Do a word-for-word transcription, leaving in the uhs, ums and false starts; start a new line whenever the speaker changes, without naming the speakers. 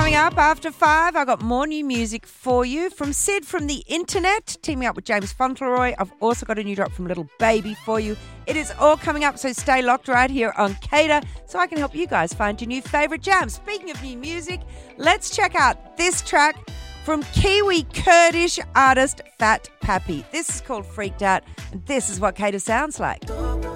Coming up after five, I got more new music for you from Sid from the Internet, teaming up with James Fauntleroy. I've also got a new drop from Little Baby for you. It is all coming up, so stay locked right here on Cater so I can help you guys find your new favourite jam. Speaking of new music, let's check out this track from Kiwi Kurdish artist Fat Pappy. This is called Freaked Out, and this is what Cater sounds like.